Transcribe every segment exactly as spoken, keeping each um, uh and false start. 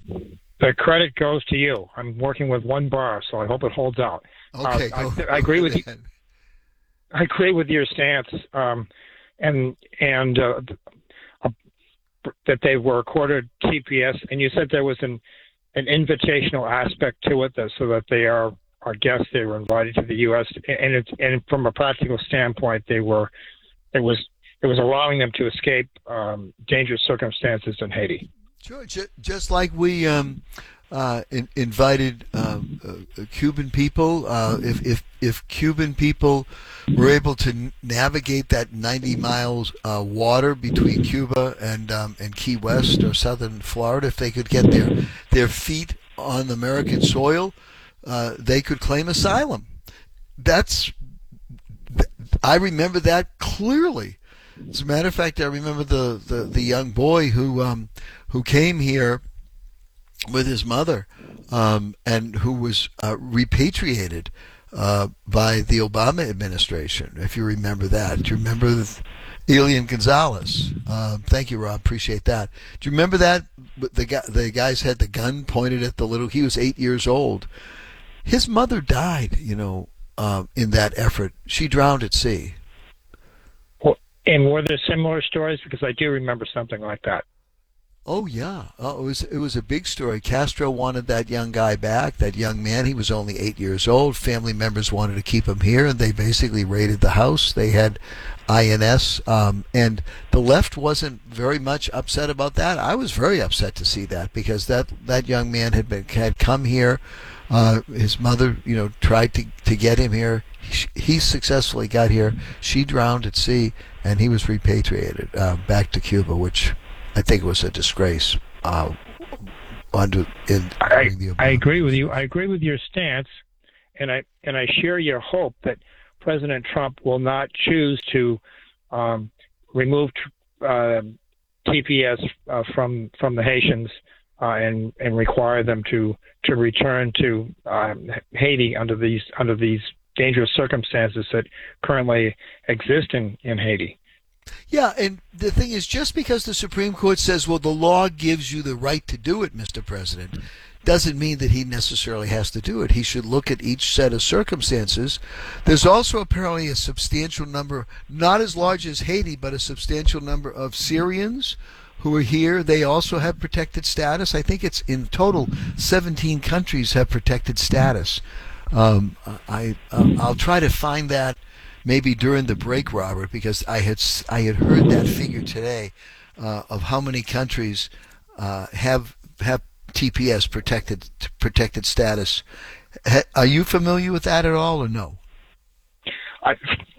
The credit goes to you. I'm working with one bar, so I hope it holds out. Okay, uh, go, I, I agree go with you. I agree with your stance, um, and and uh, uh, that they were accorded T P S. And you said there was an an invitational aspect to it, that so that they are our guests. They were invited to the U S and it's and from a practical standpoint, they were it was it was allowing them to escape um, dangerous circumstances in Haiti. Sure, just like we um, uh, in, invited um, uh, Cuban people. Uh, if, if if Cuban people were able to navigate that ninety miles uh, water between Cuba and um, and Key West or southern Florida, if they could get their their feet on American soil, uh, they could claim asylum. That's I remember that clearly. As a matter of fact, I remember the, the, the young boy who um, who came here with his mother um, and who was uh, repatriated uh, by the Obama administration, if you remember that. Do you remember Elian Gonzalez? Uh, thank you, Rob. Appreciate that. Do you remember that? The, guy, the guys had the gun pointed at the little... He was eight years old. His mother died, you know, uh, in that effort. She drowned at sea. And were there similar stories? Because I do remember something like that. Oh yeah, oh, it was it was a big story. Castro wanted that young guy back. That young man, he was only eight years old. Family members wanted to keep him here, and they basically raided the house. They had I N S, um, and the left wasn't very much upset about that. I was very upset to see that because that that young man had been had come here. Uh, his mother, you know, tried to to get him here. He, he successfully got here. She drowned at sea, and he was repatriated uh, back to Cuba, which I think was a disgrace. Uh, under in I, I agree with you. I agree with your stance, and I and I share your hope that President Trump will not choose to um, remove uh, T P S uh, from from the Haitians uh, and and require them to to return to um, Haiti under these under these dangerous circumstances that currently exist in, in Haiti. Yeah, and the thing is, just because the Supreme Court says, well, the law gives you the right to do it, Mister President, doesn't mean that he necessarily has to do it. He should look at each set of circumstances. There's also apparently a substantial number, not as large as Haiti, but a substantial number of Syrians who are here. They also have protected status. I think it's in total seventeen countries have protected status. Um, I uh, I'll try to find that maybe during the break, Robert, because I had I had heard that figure today uh, of how many countries uh, have have T P S protected protected status. Ha, are you familiar with that at all, or no? I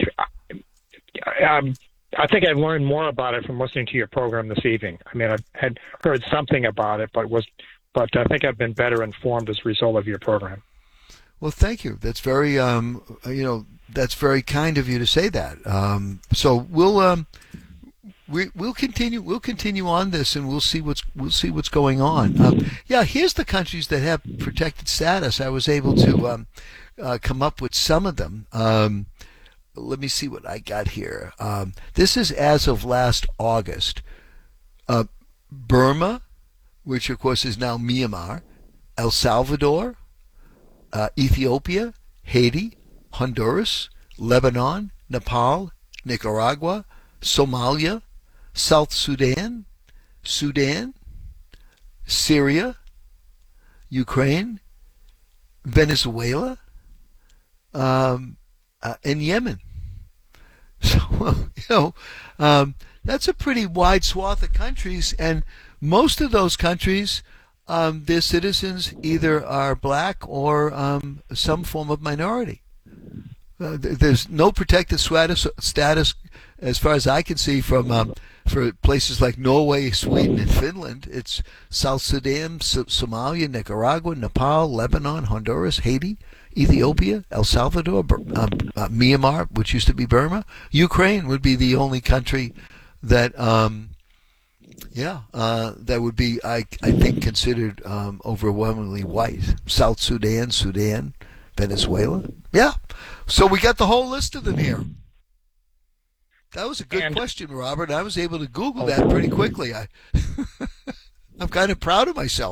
I, um, I think I've learned more about it from listening to your program this evening. I mean, I had heard something about it, but was but I think I've been better informed as a result of your program. Well, thank you. That's very, um, you know, that's very kind of you to say that. Um, so we'll, um, we, we'll continue, we'll continue on this, and we'll see what's, we'll see what's going on. Um, yeah, here's the countries that have protected status. I was able to um, uh, come up with some of them. Um, let me see what I got here. Um, this is as of last August. Uh, Burma, which of course is now Myanmar, El Salvador, Uh, Ethiopia, Haiti, Honduras, Lebanon, Nepal, Nicaragua, Somalia, South Sudan, Sudan, Syria, Ukraine, Venezuela, um, uh, and Yemen. So, you know, um, that's a pretty wide swath of countries, and most of those countries, Um, their citizens either are black or um, some form of minority. Uh, th- there's no protected status, status, as far as I can see, from um, for places like Norway, Sweden, and Finland. It's South Sudan, so- Somalia, Nicaragua, Nepal, Lebanon, Honduras, Haiti, Ethiopia, El Salvador, Bur- uh, uh, Myanmar, which used to be Burma. Ukraine would be the only country that. Um, Yeah, uh, that would be, I, I think, considered um, overwhelmingly white. South Sudan, Sudan, Venezuela. Yeah, so we got the whole list of them here. That was a good and, question, Robert. I was able to Google that pretty quickly. I, I'm kind of proud of myself.